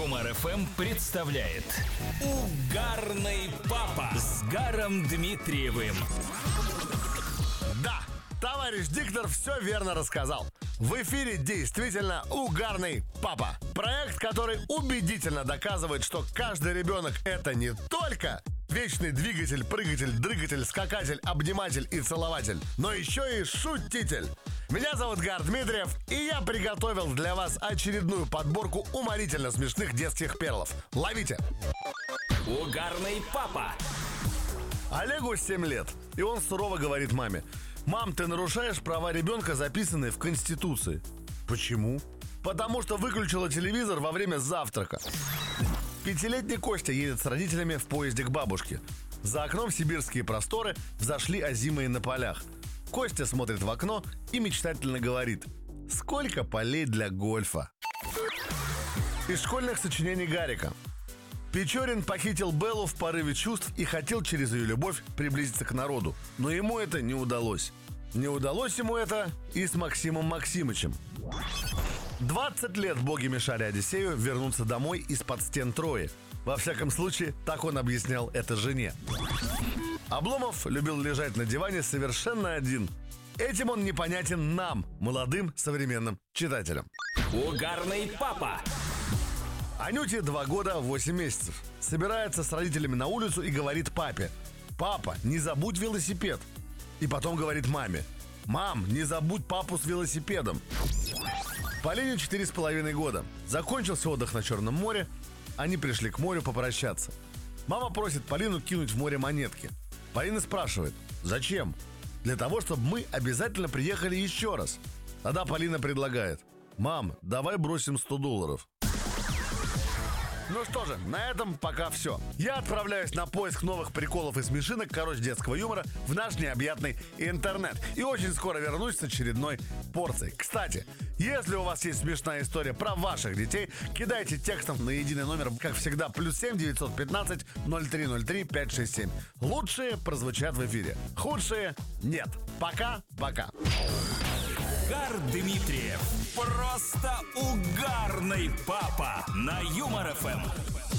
Юмор ФМ представляет Угарный папа с Гаром Дмитриевым. Да, товарищ диктор все верно рассказал. В эфире действительно Угарный папа. Проект, который убедительно доказывает, что каждый ребенок — это не только вечный двигатель, прыгатель, дрыгатель, скакатель, обниматель и целователь, но еще и шутитель. Меня зовут Гар Дмитриев, и я приготовил для вас очередную подборку уморительно смешных детских перлов. Ловите! Угарный папа. Олегу 7 лет, и он сурово говорит маме: «Мам, ты нарушаешь права ребенка, записанные в Конституции». «Почему?» «Потому что выключила телевизор во время завтрака». 5-летний Костя едет с родителями в поезде к бабушке. За окном сибирские просторы, взошли озимые на полях. Костя смотрит в окно и мечтательно говорит: «Сколько полей для гольфа». Из школьных сочинений Гарика. Печорин похитил Беллу в порыве чувств и хотел через ее любовь приблизиться к народу. Но ему это не удалось. Не удалось ему это и с Максимом Максимычем. 20 лет боги мешали Одиссею вернуться домой из-под стен Трои. Во всяком случае, так он объяснял это жене. Обломов любил лежать на диване совершенно один. Этим он непонятен нам, молодым современным читателям. Угарный папа. Анюте 2 года 8 месяцев. Собирается с родителями на улицу и говорит папе: «Папа, не забудь велосипед». И потом говорит маме: «Мам, не забудь папу с велосипедом». Полине 4,5 года. Закончился отдых на Черном море. Они пришли к морю попрощаться. Мама просит Полину кинуть в море монетки. Полина спрашивает: «Зачем?» «Для того, чтобы мы обязательно приехали еще раз». Тогда Полина предлагает: «Мам, давай бросим $100». Ну что же, на этом пока все. Я отправляюсь на поиск новых приколов и смешинок, детского юмора в наш необъятный интернет. И очень скоро вернусь с очередной порцией. Кстати, если у вас есть смешная история про ваших детей, кидайте текстом на единый номер, как всегда, +7 915 0303 567. Лучшие прозвучат в эфире, худшие нет. Пока-пока. Гар Дмитриев. Просто угарный папа на Юмор ФМ.